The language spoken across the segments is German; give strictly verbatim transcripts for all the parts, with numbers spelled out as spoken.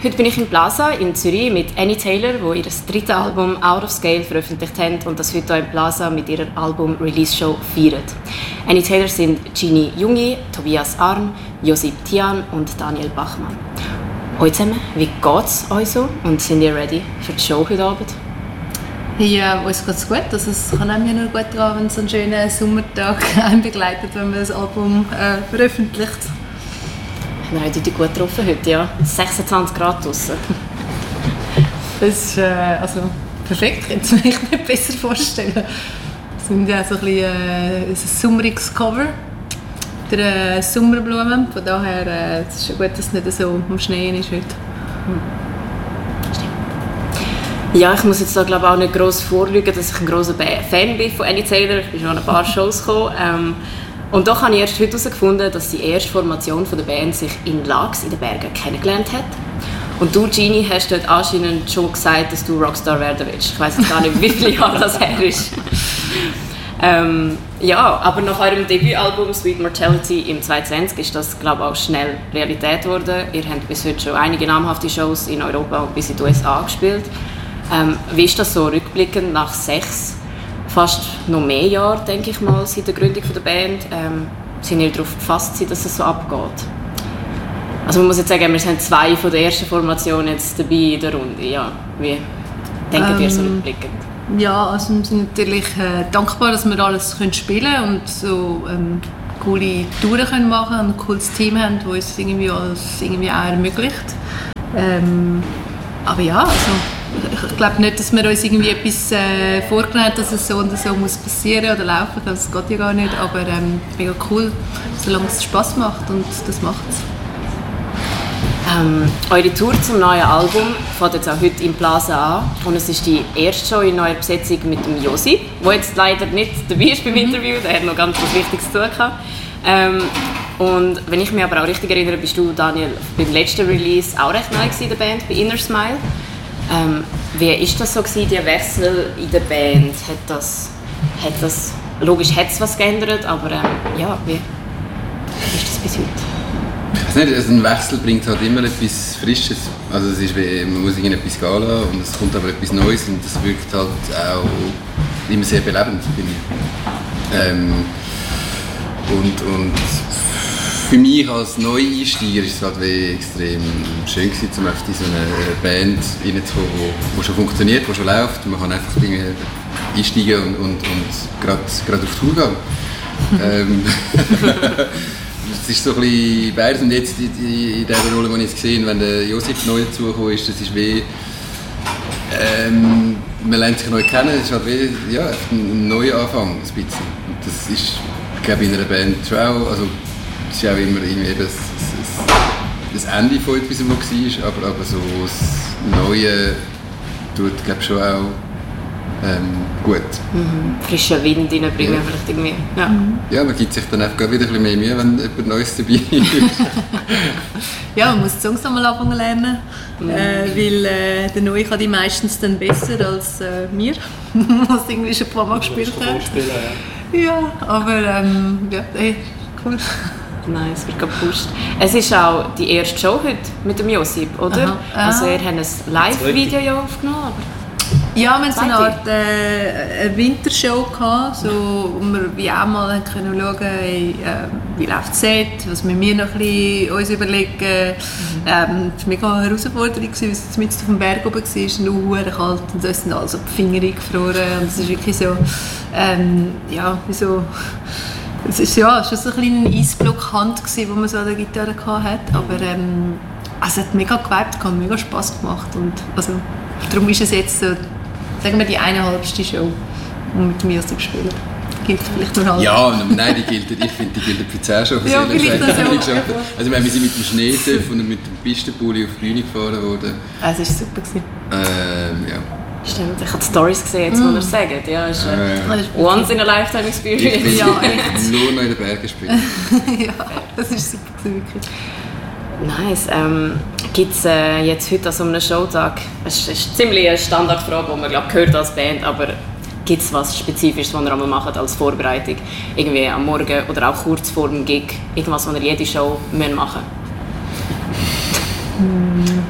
Heute bin ich in Plaza in Zürich mit Annie Taylor, die ihr drittes Album Out of Scale veröffentlicht hat und das heute hier in Plaza mit ihrer Album-Release-Show feiert. Annie Taylor sind Gini Jungi, Tobias Arn, Josip Tian und Daniel Bachmann. Hallo zusammen, wie geht's euch so und sind ihr ready für die Show heute Abend? Ja, uns geht es gut. Also es kann einem ja nur gut gehen, wenn so ein schöner Sommertag einen begleitet, wenn man das Album äh, veröffentlicht. Wir haben heute gut getroffen heute, ja. sechsundzwanzig Grad draussen. Das ist äh, also perfekt, ich könnte es mir echt nicht besser vorstellen. Es sind ja so ein, bisschen, äh, ein summeriges Cover der äh, Sommerblumen. Von daher äh, es ist ja gut, dass es nicht so am Schnee ist heute. Ja, ich muss jetzt da glaube ich auch nicht gross vorlügen, dass ich ein grosser Fan bin von Annie Taylor. Ich bin schon an ein paar Shows gekommen. Ähm, und doch habe ich erst heute herausgefunden, dass die erste Formation der Band sich in Laax in den Bergen kennengelernt hat. Und du, Gini, hast dort anscheinend schon gesagt, dass du Rockstar werden willst. Ich weiss jetzt gar nicht, wie viele Jahre das her ist. ähm, ja, aber nach eurem Debütalbum Sweet Mortality im zweitausendzwanzig ist das, glaube ich, auch schnell Realität geworden. Ihr habt bis heute schon einige namhafte Shows in Europa und bis in die U S A gespielt. Ähm, wie ist das so rückblickend nach sechs, fast noch mehr Jahren, denke ich mal, seit der Gründung der Band? Ähm, sind ihr darauf gefasst, dass es so abgeht? Also man muss jetzt sagen, wir sind zwei von der ersten Formation jetzt dabei in der Runde. Ja, wie denkt ähm, ihr so rückblickend? Ja, also wir sind natürlich äh, dankbar, dass wir alles können spielen können und so ähm, coole Touren können machen und ein cooles Team haben, das uns irgendwie alles irgendwie auch ermöglicht. Ähm, aber ja, also ich glaube nicht, dass wir uns irgendwie etwas äh, vorgenommen haben, dass es so und so muss passieren oder laufen. Das geht ja gar nicht. Aber ähm, mega cool, solange es Spass macht und das macht es. Ähm, eure Tour zum neuen Album fängt jetzt auch heute in Plaza an. Und es ist die erste Show in neuer Besetzung mit dem Josip, der jetzt leider nicht dabei ist beim Interview. Der hat noch ganz was Wichtiges zu tun gehabt. Ähm, und wenn ich mich aber auch richtig erinnere, bist du, Daniel, beim letzten Release auch recht neu in der Band, bei Inner Smile. Ähm, wie war das so gewesen, der Wechsel in der Band? Hat das, hat das, logisch hat es was geändert, aber ähm, ja, wie ist das bis heute? Ich weiß nicht, also ein Wechsel bringt halt immer etwas Frisches. Also es ist wie, man muss etwas gehen lassen und es kommt aber etwas Neues und das wirkt halt auch immer sehr belebend, finde ich. Ähm, und, und für mich als Neueinsteiger war es halt wie extrem schön gewesen, um auf so eine Band reinzukommen, die schon funktioniert, die schon läuft. Man kann einfach einsteigen und, und, und gerade auf Tour gehen. ähm, Es ist so ein bisschen beides und jetzt in, in der Rolle, die ich jetzt gesehen habe, wenn der Josip neu dazugekommen ist, das ist wie, ähm, man lernt sich neu kennen, es ist halt wie, ja, ein Neuanfang, ein bisschen. Und das ist, ich glaube, in einer Band schon auch, also es ist auch immer irgendwie das, das, das Ende von etwas, was war, aber, aber so das Neue tut, glaube ich, schon auch Ähm, gut. Mhm. Frischen Wind reinbringen, ja. Vielleicht irgendwie. Ja. Mhm. Ja, man gibt sich dann einfach wieder ein bisschen mehr Mühe, wenn jemand Neues dabei ist. Ja, man muss die Songs einmal anfangen lernen, mhm. äh, weil äh, der Neue kann die meistens dann besser als äh, wir, was irgendwie schon ein paar Mal gespielt haben. Ja. ja, aber ähm, ja, ey, cool. Nein, es wird gepusht. Es ist auch die erste Show heute mit dem Josip, oder? Aha. Also ihr habt ein Live-Video ja aufgenommen, aber ja, wir hatten so eine Art äh, eine Wintershow gehabt, so, wo wir wie auch mal können schauen, hey, äh, wie läuft das Set, was müssen wir noch ein bisschen uns überlegen. Mhm. Ähm, es war mega eine Herausforderung, weil es mitten auf dem Berg oben war, nur sehr kalt und uns sind also die Finger eingefroren. Und es ist wirklich so, ähm, ja, wie so, es ist ja schon so ein kleiner Eisblock-Hand, den man so an der Gitarre hatte, aber ähm, also es hat mega geweibt, es hat mega Spass gemacht und also, darum ist es jetzt so, sagen wir, die eineinhalbste Show, die wir mit dem Josip spielen. Gilt vielleicht nur halb. Ja, nein, die gilt, ich finde, die gilt für zehn Shows. Ja, vielleicht das auch. Also wir sind mit dem Schneetöpf und mit dem Pistenpulli auf die Bühne gefahren worden. Ah, es war super. Ähm, ja. Stimmt, ich habe die Storys gesehen, jetzt, mm. wo ihr es sagt. Ja, es ist äh, once in a lifetime experience. Ich bin ja, echt. Nur noch in den Bergen spielen. Ja, das ist super, wirklich. Nice. Ähm, Gibt es äh, jetzt heute an so einem Showtag, es ist ziemlich eine Standardfrage, die man glaub, gehört als Band, aber gibt es was Spezifisches, was ihr einmal macht als Vorbereitung? Irgendwie am Morgen oder auch kurz vor dem Gig? Irgendwas, was ihr jede Show machen müsst?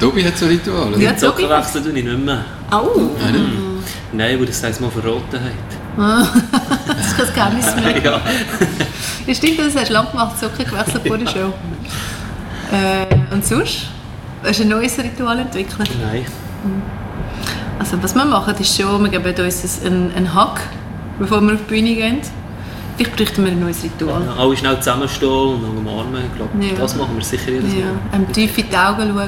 Tobi hat so Rituale. Ja, Die Socken wechseln tue ich nicht mehr. Oh! Mhm. Nein, weil das mal verroten hat. Ah, das ist kein Geheimnis mehr. Ja. Ja, stimmt, das hast du lang gemacht, Socken gewechselt vor der Show. Äh, und sonst? Hast du ein neues Ritual entwickelt? Nein. Also was wir machen, ist schon, wir geben uns einen, einen Hug, bevor wir auf die Bühne gehen. Vielleicht bräuchten wir ein neues Ritual. Ja, alle schnell zusammenstehen und dann umarmen. Ich glaube, Ja. das machen wir sicher jedes Mal. Ja, einem tief in die Augen schauen.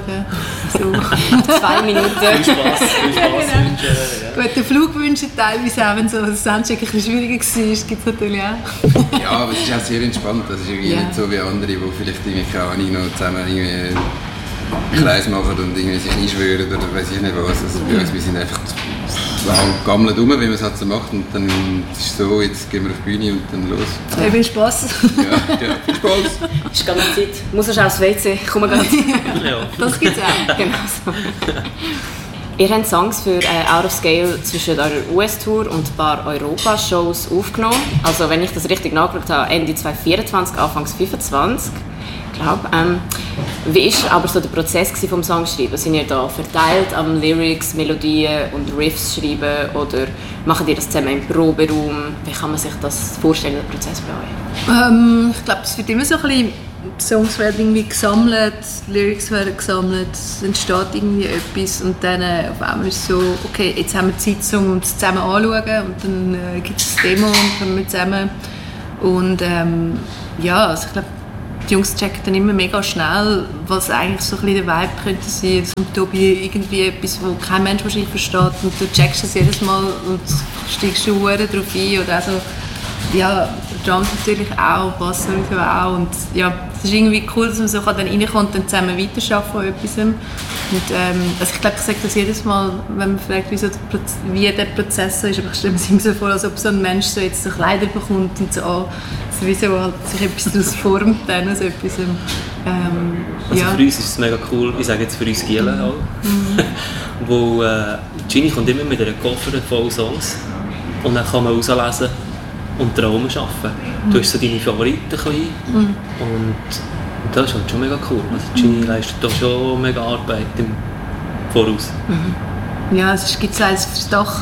So. Zwei Minuten. Viel Spass, viel Spass wünschen. Ja. Gut, den Flug wünschen teilweise auch, wenn so das Soundcheck ein bisschen schwieriger war, gibt es natürlich auch. Ja, aber es ist auch sehr entspannt. Das ist irgendwie Ja. nicht so wie andere, die vielleicht irgendwie, keine Ahnung, noch zusammen irgendwie einen Kreis machen und irgendwie sich einschwören oder weiß ich nicht was. Also bei uns, wir sind einfach gammeln rum, wie man es halt so macht, und dann ist es so, jetzt gehen wir auf die Bühne und dann los. Hey, viel Spass. Ja, ja, viel Spaß! Ist gar nicht Zeit. Muss erst aufs W C. Komm mal ganz. Ja. Das gibt es auch. Genau so. Ihr habt Songs für äh, Out of Scale zwischen eurer U S-Tour und ein paar Europa-Shows aufgenommen. Also wenn ich das richtig nachgeschaut habe, Ende zwanzig vierundzwanzig, Anfang fünfundzwanzig. Glaub. Ähm, wie war aber so der Prozess vom Songschreiben? Sind ihr da verteilt am Lyrics, Melodien und Riffs schreiben oder macht ihr das zusammen im Proberaum? Wie kann man sich das vorstellen, der Prozess bei euch? Ähm, ich glaube, es wird immer so ein bisschen, die Songs werden irgendwie gesammelt, die Lyrics werden gesammelt, es entsteht irgendwie etwas und dann äh, auf einmal ist es so, okay, jetzt haben wir Zeit, um uns zusammen anzuschauen und dann äh, gibt es das Demo und dann wir zusammen und ähm, ja, also ich glaube, die Jungs checken dann immer mega schnell, was eigentlich so ein bisschen der Vibe könnte sein. Also, und Tobi irgendwie etwas, wo kein Mensch wahrscheinlich versteht und du checkst es jedes Mal und steigst schon darauf ein. Oder also, ja, Drums natürlich auch, Bass sowieso auch. Und ja, es ist irgendwie cool, dass man so dann reinkommt und dann zusammen weiterarbeiten an etwas. Und ähm, also ich glaube, ich sage das jedes Mal, wenn man fragt, wie, so der, Proz- wie der Prozess so ist, aber ich stelle mir es immer so vor, als ob so ein Mensch so jetzt so Kleider bekommt und so, oh, sowieso halt sich etwas daraus formt, dann aus etwas. Ähm, Also ja. für uns ist es mega cool, ich sage jetzt für uns Gielen auch. Mhm. Wo äh, Gini kommt immer mit einem Koffer voll Songs und dann kann man rauslesen und daran arbeiten. Du hast so deine Favoriten ein bisschen ein. Mhm. Und das ist halt schon mega cool. Also Gini leistet da schon mega Arbeit im Voraus. Ja, es gibt eins fürs Dach.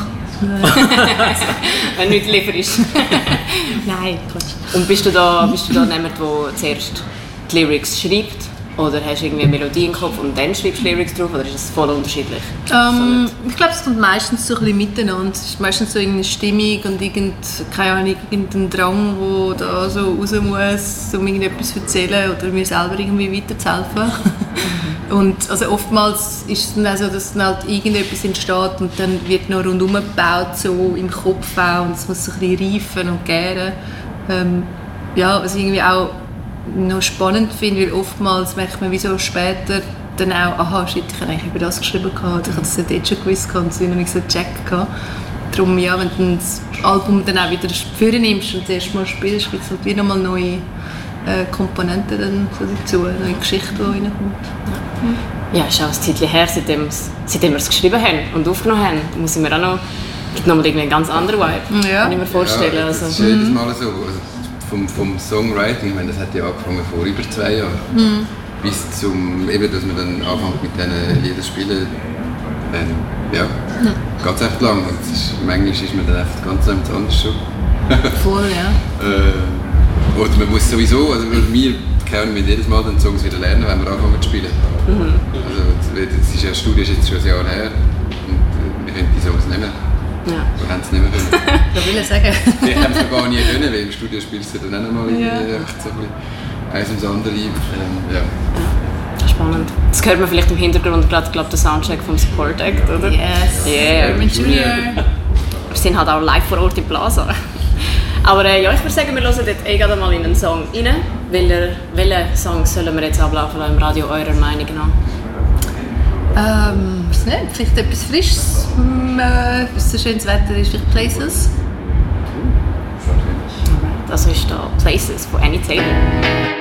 Wenn du nicht lieferst. Nein, Quatsch. Und bist du da, bist du da jemand, der zuerst die Lyrics schreibt? Oder hast du irgendwie eine Melodie im Kopf und dann schreibst du Lyrics drauf? Oder ist es voll unterschiedlich? Ähm, ich glaube, es kommt meistens so ein bisschen miteinander. Es ist meistens so irgendeine Stimmung und irgend, keine Ahnung, irgendein Drang, der da so raus muss, um irgendetwas zu erzählen oder mir selber irgendwie weiterzuhelfen. Und also oftmals ist es dann auch so, dass dann halt irgendetwas entsteht und dann wird noch rundherum gebaut, so im Kopf auch, und es muss so ein bisschen reifen und gären. Ähm, ja, was ich irgendwie auch noch spannend finde, weil oftmals merkt man, wieso später dann auch, aha, shit, ich habe eigentlich über das geschrieben gehabt, ich habe das dort schon gewusst gehabt, und es noch nicht so gecheckt gehabt. Darum, ja, wenn du das Album dann auch wieder führen nimmst und das erste Mal spielst, gibt es halt wieder nochmal neue äh, Komponenten dann so dazu, eine neue Geschichte, die reinkommt. Ja, es ist auch ein Zeitchen her, seitdem, seitdem wir es geschrieben haben und aufgenommen haben. Da muss ich mir auch noch, gibt noch mal irgendwie einen ganz anderen Vibe, Ja. kann ich mir vorstellen. Ja, Also, das ist jedes Mal so. Also vom, vom Songwriting, ich meine, das hat ja angefangen vor über zwei Jahren. Mhm. Bis zum, eben, dass man dann anfängt mit diesen Liedern zu spielen. Ähm, ja, Mhm. geht es echt lang. Und es ist, manchmal ist man dann einfach ganz anders schon. Voll, ja. Äh, oder man muss sowieso, also wir können wir jedes Mal den Songs wieder lernen, wenn wir anfangen zu spielen. Mhm. Also das ist ja, das Studio ist jetzt schon ein Jahr her und äh, wir können die Songs nicht mehr. ja. Wir haben es nicht mehr können. Das will ich sagen. Wir haben es noch gar nie können, weil im Studio spielst du dann auch noch mal Ja. ja. so ein bisschen eins ums andere. Ähm, ja. Spannend. Das hört man vielleicht im Hintergrund gerade, glaube der Soundcheck vom Support Act, oder? Yes. Yeah. Urban Junior. Wir sind halt auch live vor Ort im Plaza. Aber äh, ja, ich würde sagen, wir hören dort eh gerade mal in einen Song rein. Welcher, welchen Song sollen wir jetzt ablaufen lassen im Radio, eurer Meinung nach? Ähm, weiß nicht, vielleicht etwas Frisches. Hm, äh, wenn es so schönes Wetter ist, vielleicht Places. Das ist da Places von Annie Taylor.